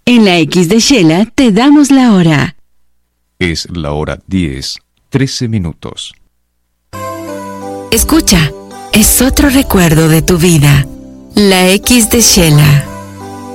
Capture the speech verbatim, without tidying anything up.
En la X de Shela te damos la hora. Es la hora diez, trece minutos. Escucha, es otro recuerdo de tu vida. La X de Shela.